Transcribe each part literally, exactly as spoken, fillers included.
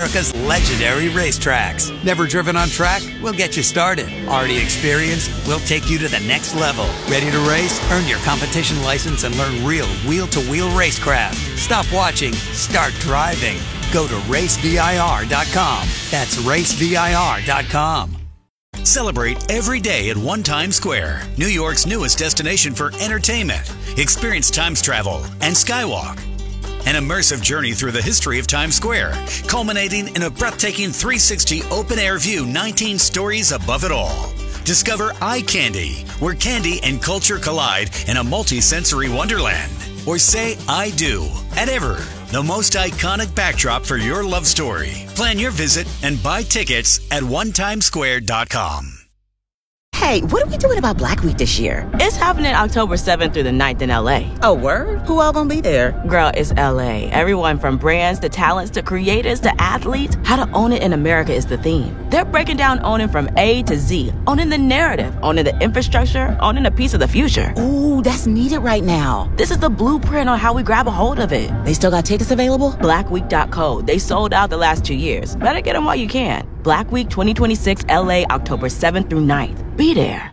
America's legendary racetracks. Never driven on track? We'll get you started. Already experienced? We'll take you to the next level. Ready to race? Earn your competition license and learn real wheel-to-wheel racecraft. Stop watching. Start driving. Go to race V I R dot com. That's race V I R dot com. Celebrate every day at One Times Square, New York's newest destination for entertainment. Experience Times Travel and Skywalk. An immersive journey through the history of Times Square, culminating in a breathtaking three sixty open-air view, nineteen stories above it all. Discover Eye Candy, where candy and culture collide in a multi-sensory wonderland. Or say I do at Ever, the most iconic backdrop for your love story. Plan your visit and buy tickets at one times square dot com. Hey, what are we doing about Black Week this year? It's happening October seventh through the ninth in L A. Oh, word? Who all gonna be there? Girl, it's L A. Everyone from brands to talents to creators to athletes. How to own it in America is the theme. They're breaking down owning from A to Z. Owning the narrative, owning the infrastructure, owning a piece of the future. Ooh, that's needed right now. This is the blueprint on how we grab a hold of it. They still got tickets available? black week dot co. They sold out the last two years. Better get them while you can. Black Week twenty twenty-six L A, October seventh through ninth. Be there.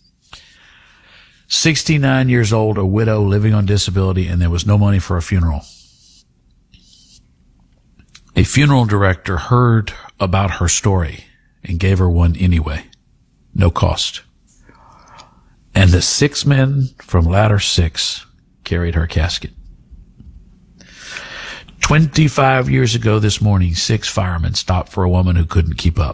sixty-nine years old, a widow living on disability, and there was no money for a funeral. A funeral director heard about her story and gave her one anyway. No cost. And the six men from Ladder Six carried her casket. twenty-five years ago this morning, six firemen stopped for a woman who couldn't keep up.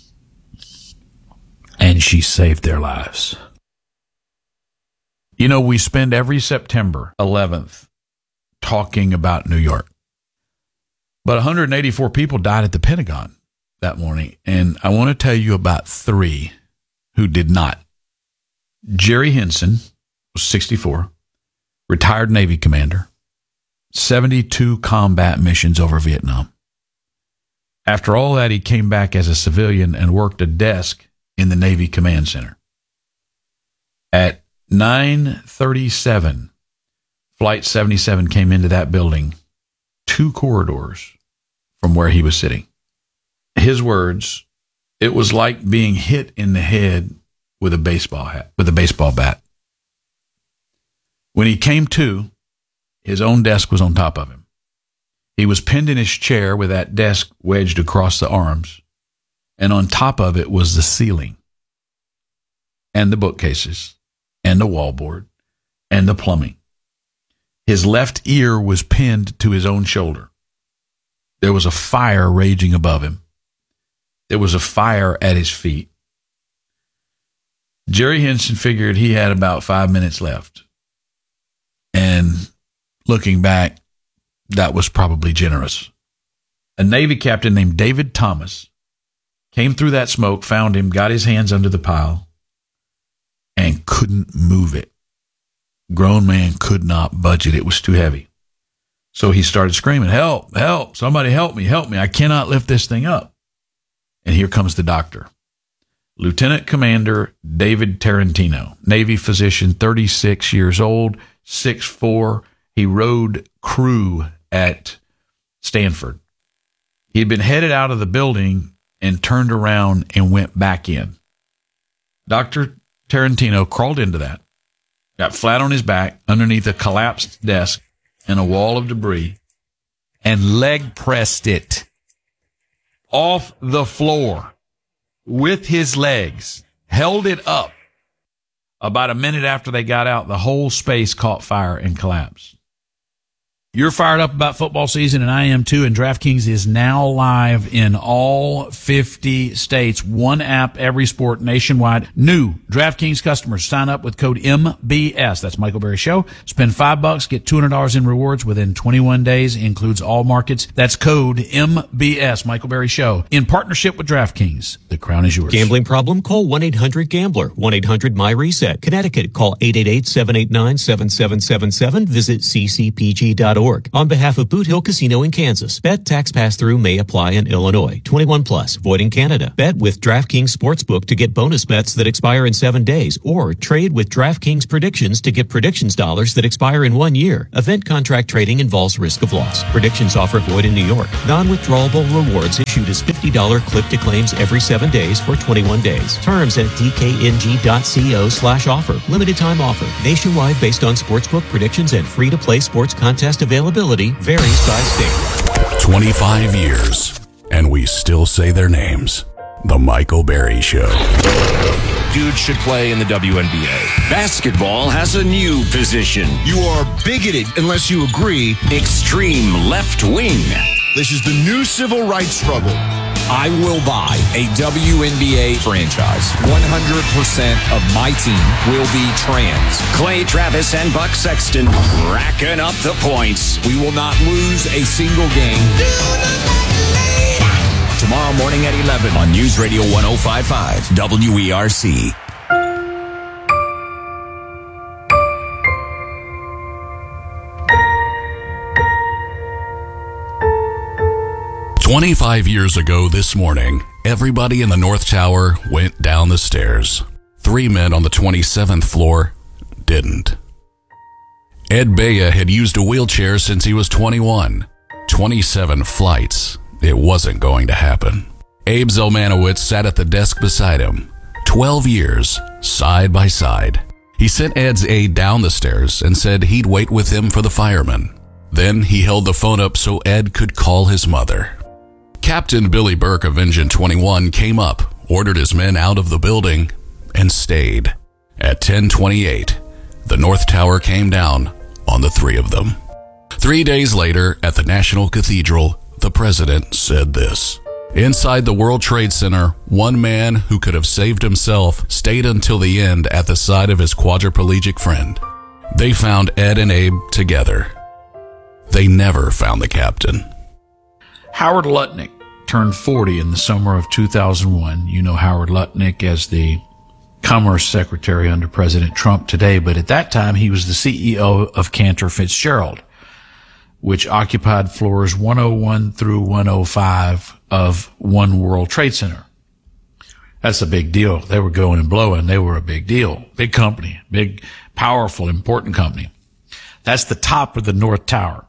And she saved their lives. You know, we spend every September eleventh talking about New York. But one hundred eighty-four people died at the Pentagon that morning. And I want to tell you about three who did not. Jerry Henson was sixty-four, retired Navy commander, seventy-two combat missions over Vietnam. After all that, he came back as a civilian and worked a desk in the Navy Command Center. At nine thirty-seven, Flight seventy-seven came into that building two corridors from where he was sitting. His words, it was like being hit in the head with a baseball hat, with a baseball bat. When he came to, his own desk was on top of him. He was pinned in his chair with that desk wedged across the arms, and on top of it was the ceiling and the bookcases and the wallboard and the plumbing. His left ear was pinned to his own shoulder. There was a fire raging above him. There was a fire at his feet. Jerry Henson figured he had about five minutes left. And looking back, that was probably generous. A Navy captain named David Thomas came through that smoke, found him, got his hands under the pile, and couldn't move it. Grown man could not budge it. It was too heavy. So he started screaming, help, help, somebody help me, help me. I cannot lift this thing up. And here comes the doctor. Lieutenant Commander David Tarantino, Navy physician, thirty-six years old, six foot four. He rode crew at Stanford. He'd been headed out of the building and turned around and went back in. Doctor Tarantino crawled into that, got flat on his back underneath a collapsed desk and a wall of debris, and leg pressed it off the floor with his legs, held it up. About a minute after they got out, the whole space caught fire and collapsed. You're fired up about football season, and I am too, and DraftKings is now live in all fifty states. One app, every sport, nationwide. New DraftKings customers sign up with code M B S. That's Michael Berry Show. Spend five bucks, get two hundred dollars in rewards within twenty-one days. Includes all markets. That's code M B S, Michael Berry Show. In partnership with DraftKings, the crown is yours. Gambling problem? Call one eight hundred gambler. one eight hundred my reset. Connecticut, call eight eight eight, seven eight nine, seven seven seven seven. Visit c c p g dot org. org. On behalf of Boot Hill Casino in Kansas, bet tax pass-through may apply in Illinois. twenty-one plus, void in Canada. Bet with DraftKings Sportsbook to get bonus bets that expire in seven days, or trade with DraftKings Predictions to get predictions dollars that expire in one year. Event contract trading involves risk of loss. Predictions offer void in New York. Non-withdrawable rewards issued as fifty dollars click-to-claims every seven days for twenty-one days. Terms at dkng.co slash offer. Limited time offer. Nationwide based on sportsbook predictions and free-to-play sports contest availability varies by state. twenty-five years, and we still say their names. The Michael Berry Show. Dude should play in the W N B A. Basketball has a new position. You are bigoted unless you agree. Extreme left wing. This is the new civil rights struggle. I will buy a W N B A franchise. one hundred percent of my team will be trans. Clay Travis and Buck Sexton racking up the points. We will not lose a single game. Tomorrow morning at eleven on News Radio one oh five point five W E R C. twenty-five years ago this morning, everybody in the North Tower went down the stairs. Three men on the twenty-seventh floor didn't. Ed Baya had used a wheelchair since he was twenty-one. twenty-seven flights. It wasn't going to happen. Abe Zelmanowitz sat at the desk beside him. Twelve years, side by side. He sent Ed's aide down the stairs and said he'd wait with him for the firemen. Then he held the phone up so Ed could call his mother. Captain Billy Burke of Engine twenty-one came up, ordered his men out of the building, and stayed. At ten twenty-eight, the North Tower came down on the three of them. Three days later, at the National Cathedral, the president said this. Inside the World Trade Center, one man who could have saved himself stayed until the end at the side of his quadriplegic friend. They found Ed and Abe together. They never found the captain. Howard Lutnick turned forty in the summer of two thousand one. You know Howard Lutnick as the Commerce Secretary under President Trump today, but at that time he was the C E O of Cantor Fitzgerald, which occupied floors one oh one through one oh five of One World Trade Center. That's a big deal. They were going and blowing. They were a big deal. Big company. Big, powerful, important company. That's the top of the North Tower.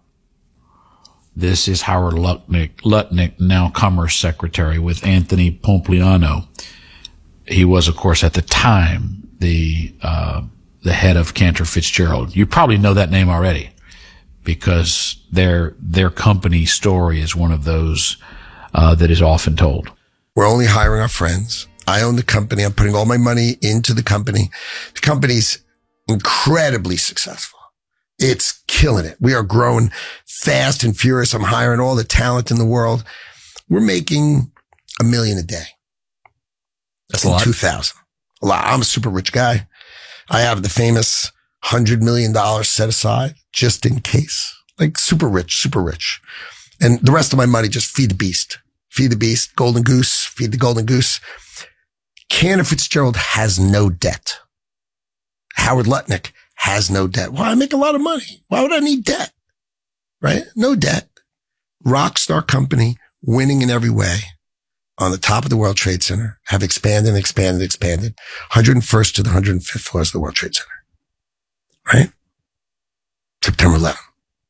This is Howard Lutnick, Lutnick, now Commerce Secretary with Anthony Pompliano. He was, of course, at the time, the, uh, the head of Cantor Fitzgerald. You probably know that name already, because their their company story is one of those uh, that is often told. We're only hiring our friends. I own the company. I'm putting all my money into the company. The company's incredibly successful. It's killing it. We are growing fast and furious. I'm hiring all the talent in the world. We're making a million a day. That's a lot. two thousand. A lot. I'm a super rich guy. I have the famous one hundred million dollars set aside just in case. Like super rich, super rich. And the rest of my money, just feed the beast. Feed the beast, golden goose, feed the golden goose. Cantor Fitzgerald has no debt. Howard Lutnick has no debt. Well, I make a lot of money. Why would I need debt? Right? No debt. Rockstar company, winning in every way. On the top of the World Trade Center, have expanded and expanded, expanded. one hundred first to the one hundred fifth floors of the World Trade Center. Right? September eleventh.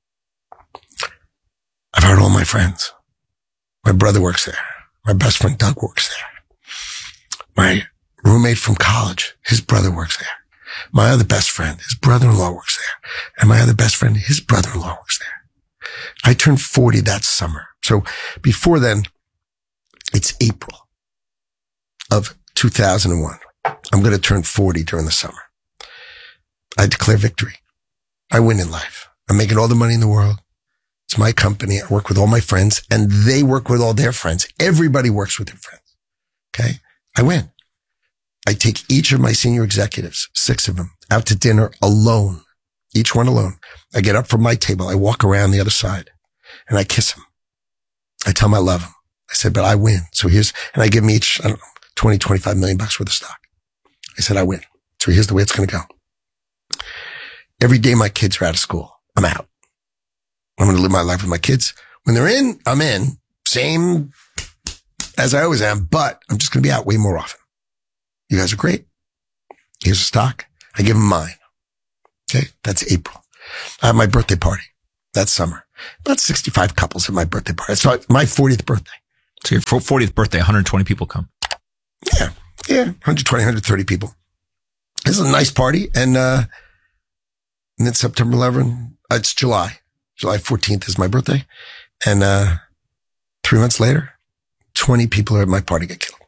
I've heard all my friends. My brother works there. My best friend Doug works there. My roommate from college, his brother works there. My other best friend, his brother-in-law works there. And my other best friend, his brother-in-law works there. I turned forty that summer. So before then, it's April of two thousand one. I'm going to turn forty during the summer. I declare victory. I win in life. I'm making all the money in the world. It's my company. I work with all my friends and they work with all their friends. Everybody works with their friends. Okay. I win. I take each of my senior executives, six of them, out to dinner alone, each one alone. I get up from my table. I walk around the other side and I kiss them. I tell them I love them. I said, but I win. So here's, and I give them each, I don't know, twenty, twenty-five million bucks worth of stock. I said, I win. So here's the way it's going to go. Every day my kids are out of school, I'm out. I'm going to live my life with my kids. When they're in, I'm in. Same as I always am, but I'm just going to be out way more often. You guys are great. Here's a stock. I give them mine. Okay. That's April. I have my birthday party. That's summer. About sixty-five couples at my birthday party. So my fortieth birthday. So your fortieth birthday, one hundred twenty people come. Yeah. Yeah. one hundred twenty, one hundred thirty people. This is a nice party. And, uh, and then September eleventh, uh, it's July. July fourteenth is my birthday. And, uh, three months later, twenty people at my party get killed.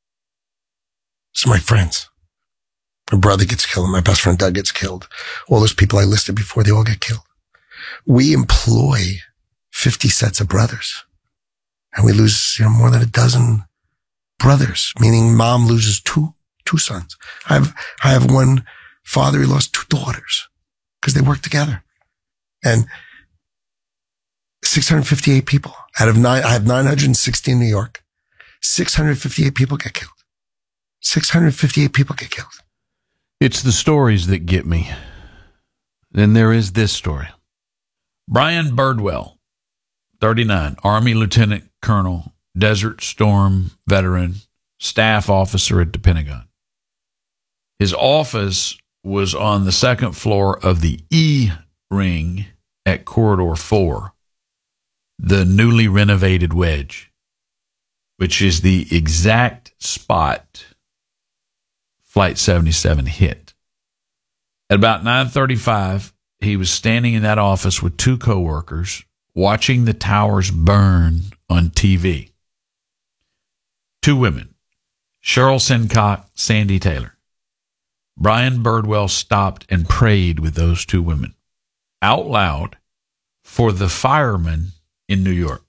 So my friends, my brother gets killed, my best friend Doug gets killed. All those people I listed before, they all get killed. We employ fifty sets of brothers, and we lose, you know, more than a dozen brothers, meaning mom loses two, two sons. I have, I have one father, he lost two daughters because they work together. And six hundred fifty-eight people out of nine, I have nine hundred sixty in New York. six hundred fifty-eight people get killed. six hundred fifty-eight people get killed. It's the stories that get me. Then there is this story. Brian Birdwell, thirty-nine, Army Lieutenant Colonel, Desert Storm veteran, staff officer at the Pentagon. His office was on the second floor of the E Ring at Corridor four, the newly renovated Wedge, which is the exact spot Flight seventy-seven hit. At about nine thirty-five, he was standing in that office with two coworkers watching the towers burn on T V. Two women, Cheryl Sincock, Sandy Taylor. Brian Birdwell stopped and prayed with those two women out loud for the firemen in New York.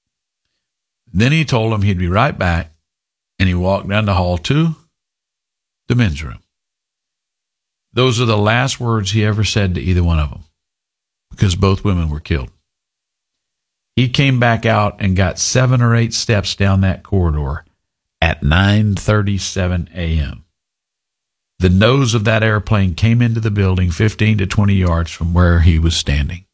Then he told them he'd be right back, and he walked down the hall to the men's room. Those are the last words he ever said to either one of them, because both women were killed. He came back out and got seven or eight steps down that corridor at nine thirty-seven a.m. The nose of that airplane came into the building fifteen to twenty yards from where he was standing.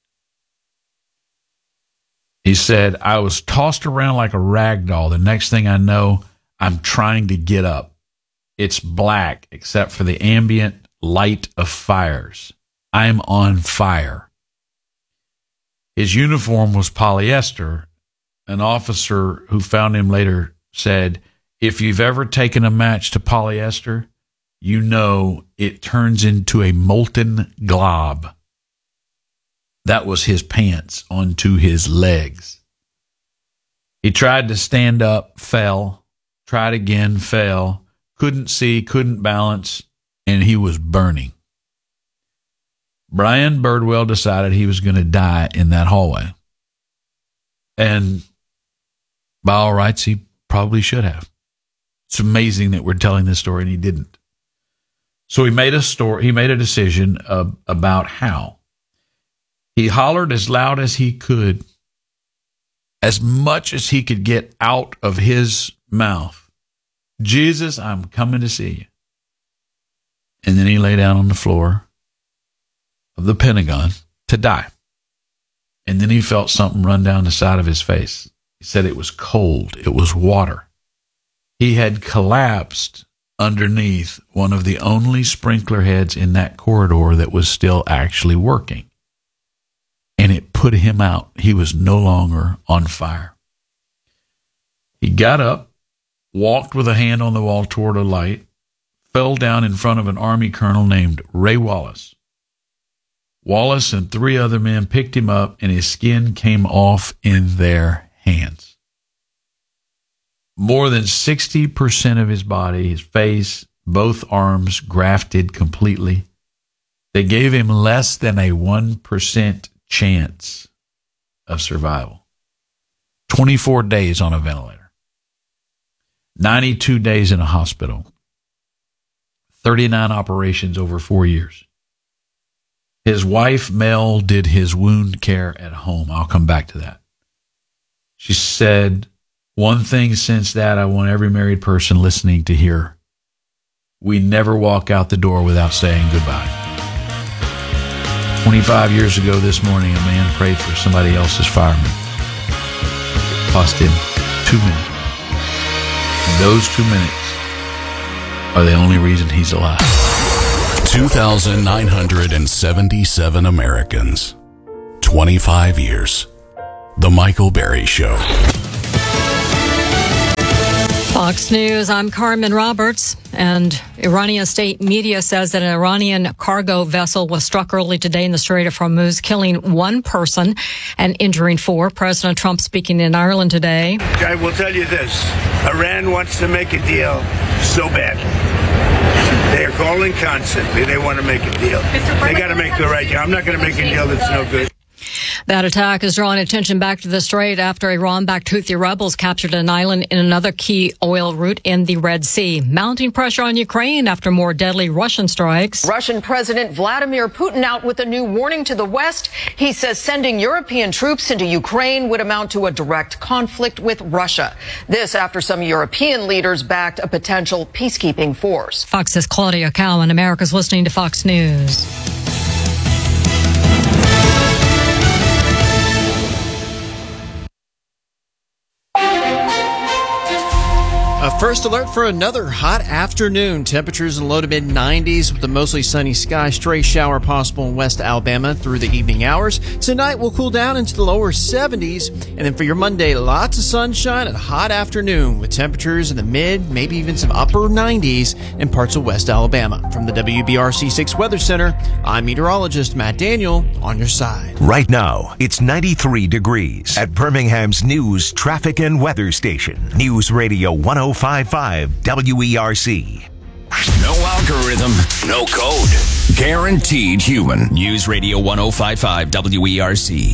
He said, I was tossed around like a rag doll. The next thing I know, I'm trying to get up. It's black except for the ambient light of fires. I'm on fire. His uniform was polyester. An officer who found him later said, if you've ever taken a match to polyester, you know it turns into a molten glob. That was his pants onto his legs. He tried to stand up, fell, tried again, fell, couldn't see, couldn't balance, and he was burning. Brian Birdwell decided he was going to die in that hallway. And by all rights, he probably should have. It's amazing that we're telling this story and he didn't. So he made a story, he made a decision uh, about how. He hollered as loud as he could, as much as he could get out of his mouth. Jesus, I'm coming to see you. And then he lay down on the floor of the Pentagon to die. And then he felt something run down the side of his face. He said it was cold. It was water. He had collapsed underneath one of the only sprinkler heads in that corridor that was still actually working. And it put him out. He was no longer on fire. He got up, walked with a hand on the wall toward a light, fell down in front of an Army colonel named Ray Wallace. Wallace and three other men picked him up, and his skin came off in their hands. More than sixty percent of his body, his face, both arms grafted completely. They gave him less than a one percent chance of survival. twenty-four days on a ventilator. ninety-two days in a hospital. thirty-nine operations over four years. His wife, Mel, did his wound care at home. I'll come back to that. She said, one thing since that I want every married person listening to hear. We never walk out the door without saying goodbye. twenty-five years ago this morning, a man prayed for somebody else's fireman. It cost him two minutes. And those two minutes are the only reason he's alive. two thousand nine hundred seventy-seven Americans. twenty-five years. The Michael Berry Show. Fox News, I'm Carmen Roberts, and Iranian state media says that an Iranian cargo vessel was struck early today in the Strait of Hormuz, killing one person and injuring four. President Trump speaking in Ireland today. I will tell you this. Iran wants to make a deal so bad. They are calling constantly. They want to make a deal. They got to make the right deal. I'm not going to make a deal that's no good. That attack is drawing attention back to the Strait after Iran-backed Houthi rebels captured an island in another key oil route in the Red Sea. Mounting pressure on Ukraine after more deadly Russian strikes. Russian President Vladimir Putin out with a new warning to the West. He says sending European troops into Ukraine would amount to a direct conflict with Russia. This after some European leaders backed a potential peacekeeping force. Fox's Claudia Cowan. America's listening to Fox News. A first alert for another hot afternoon. Temperatures in low to mid nineties with a mostly sunny sky. Stray shower possible in West Alabama through the evening hours. Tonight will cool down into the lower seventies. And then for your Monday, lots of sunshine and a hot afternoon with temperatures in the mid, maybe even some upper nineties in parts of West Alabama. From the W B R C six Weather Center, I'm meteorologist Matt Daniel on your side. Right now, it's ninety-three degrees at Birmingham's news, traffic, and weather station. News Radio one oh five point five W E R C. No algorithm, no code. Guaranteed human. News Radio one oh five point five W E R C.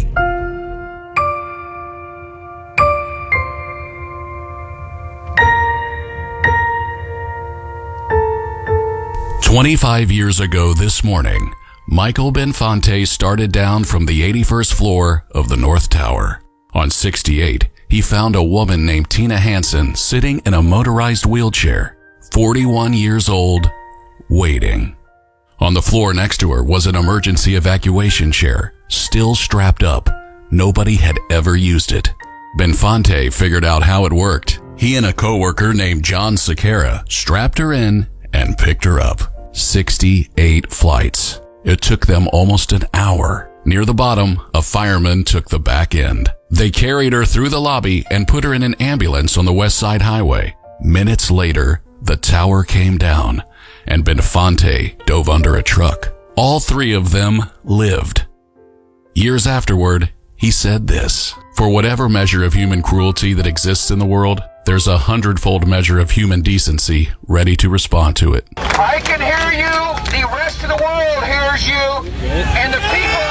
twenty-five years ago this morning, Michael Benfante started down from the eighty-first floor of the North Tower. On sixty-eight, he found a woman named Tina Hansen sitting in a motorized wheelchair, forty-one years old, waiting. On the floor next to her was an emergency evacuation chair, still strapped up. Nobody had ever used it. Benfante figured out how it worked. He and a coworker named John Sequeira strapped her in and picked her up. sixty-eight flights. It took them almost an hour. Near the bottom, a fireman took the back end. They carried her through the lobby and put her in an ambulance on the West Side Highway. Minutes later, the tower came down, and Benfante dove under a truck. All three of them lived. Years afterward, he said this: "For whatever measure of human cruelty that exists in the world, there's a hundredfold measure of human decency ready to respond to it." I can hear you. The rest of the world hears you. And the people...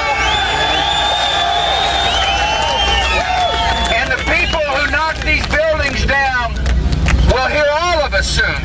And the people who knock these buildings down will hear all of us soon.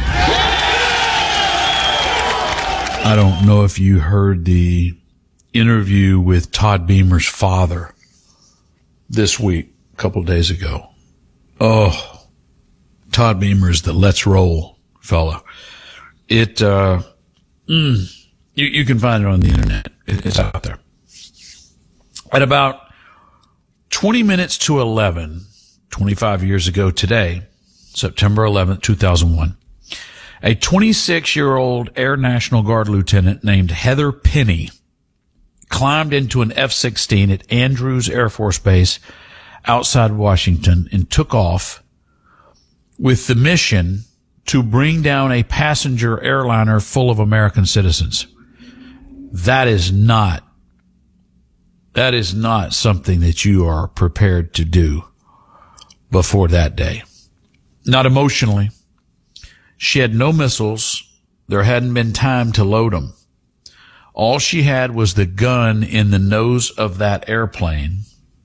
I don't know if you heard the interview with Todd Beamer's father this week, a couple days ago. Oh, Todd Beamer is the let's roll fella. It, uh, mm, you, you can find it on the internet. It, it's out there. At about twenty minutes to eleven, twenty-five years ago today, September eleventh, two thousand one, a twenty-six-year-old Air National Guard lieutenant named Heather Penny climbed into an F sixteen at Andrews Air Force Base outside Washington and took off with the mission to bring down a passenger airliner full of American citizens. That is not, that is not something that you are prepared to do before that day. Not emotionally. She had no missiles. There hadn't been time to load them. All she had was the gun in the nose of that airplane.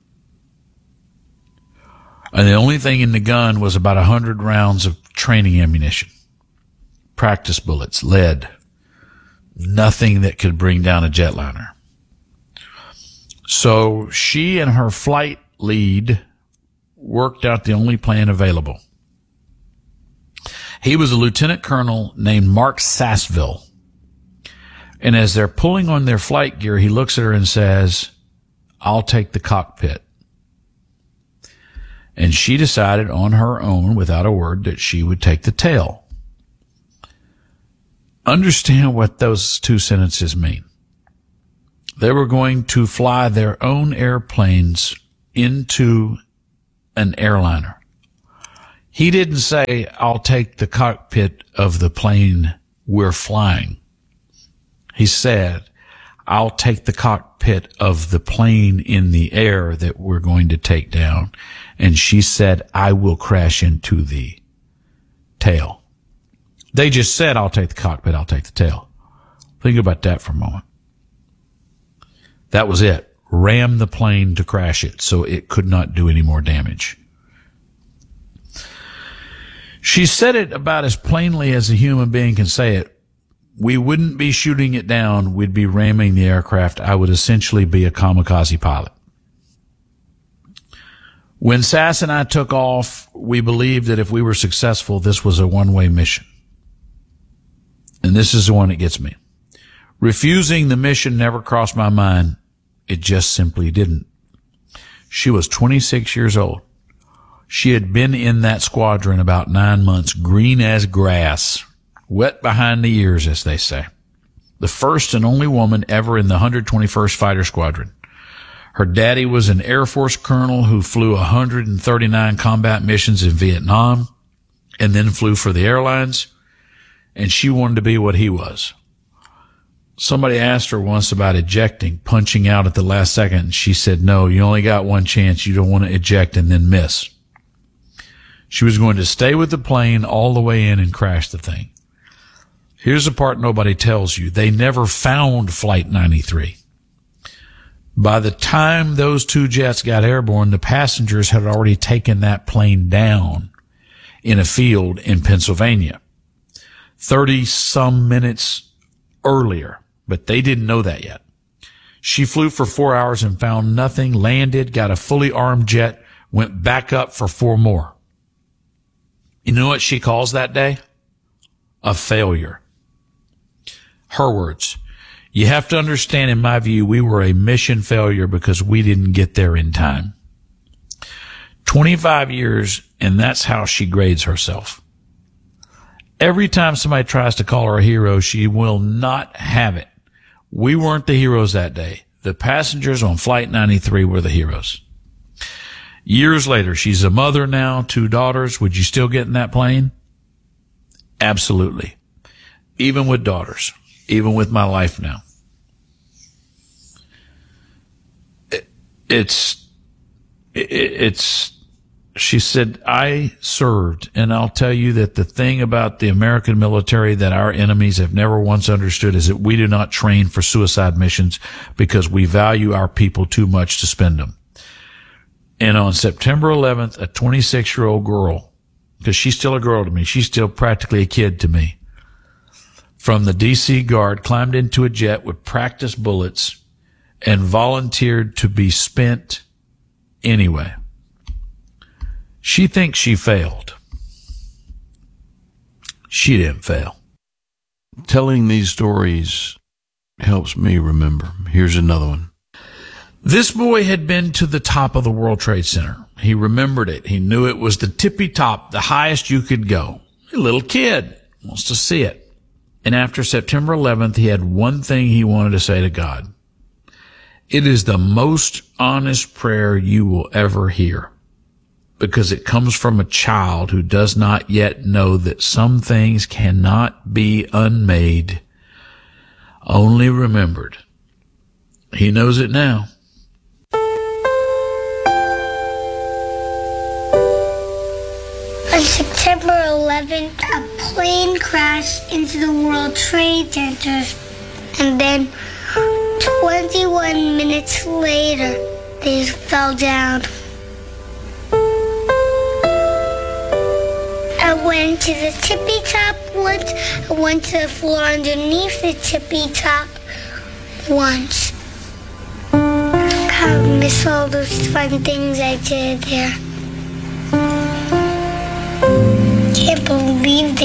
And the only thing in the gun was about a hundred rounds of training ammunition, practice bullets, lead, nothing that could bring down a jetliner. So she and her flight lead worked out the only plan available. He was a lieutenant colonel named Mark Sassville. And as they're pulling on their flight gear, he looks at her and says, I'll take the cockpit. And she decided on her own, without a word, that she would take the tail. Understand what those two sentences mean. They were going to fly their own airplanes into an airliner. He didn't say, I'll take the cockpit of the plane we're flying. He said, I'll take the cockpit of the plane in the air that we're going to take down. And she said, I will crash into the tail. They just said, I'll take the cockpit, I'll take the tail. Think about that for a moment. That was it. Ram the plane to crash it so it could not do any more damage. She said it about as plainly as a human being can say it. We wouldn't be shooting it down. We'd be ramming the aircraft. I would essentially be a kamikaze pilot. When Sass and I took off, we believed that if we were successful, this was a one-way mission. And this is the one that gets me. Refusing the mission never crossed my mind. It just simply didn't. She was twenty-six years old. She had been in that squadron about nine months, green as grass, wet behind the ears, as they say. The first and only woman ever in the one hundred twenty-first Fighter Squadron. Her daddy was an Air Force colonel who flew one hundred thirty-nine combat missions in Vietnam and then flew for the airlines, and she wanted to be what he was. Somebody asked her once about ejecting, punching out at the last second, and she said, no, you only got one chance. You don't want to eject and then miss. She was going to stay with the plane all the way in and crash the thing. Here's the part nobody tells you. They never found Flight ninety-three. By the time those two jets got airborne, the passengers had already taken that plane down in a field in Pennsylvania. Thirty-some minutes earlier, but they didn't know that yet. She flew for four hours and found nothing, landed, got a fully armed jet, went back up for four more. You know what she calls that day? A failure. Her words. You have to understand, in my view, we were a mission failure because we didn't get there in time. twenty-five years, and that's how she grades herself. Every time somebody tries to call her a hero, she will not have it. We weren't the heroes that day. The passengers on Flight ninety-three were the heroes. Years later, she's a mother now, two daughters. Would you still get in that plane? Absolutely. Even with daughters. Even with my life now. It, it's, it, it's, she said, I served, and I'll tell you that the thing about the American military that our enemies have never once understood is that we do not train for suicide missions because we value our people too much to spend them. And on September eleventh, a twenty-six-year-old girl, because she's still a girl to me, she's still practically a kid to me, from the D C Guard, climbed into a jet with practice bullets and volunteered to be spent anyway. She thinks she failed. She didn't fail. Telling these stories helps me remember. Here's another one. This boy had been to the top of the World Trade Center. He remembered it. He knew it was the tippy top, the highest you could go. A little kid wants to see it. And after September eleventh, he had one thing he wanted to say to God. It is the most honest prayer you will ever hear, because it comes from a child who does not yet know that some things cannot be unmade, only remembered. He knows it now. On September eleventh, a plane crashed into the World Trade Center, and then twenty-one minutes later, they fell down. I went to the tippy top once. I went to the floor underneath the tippy top once. I miss all those fun things I did there. Can't believe they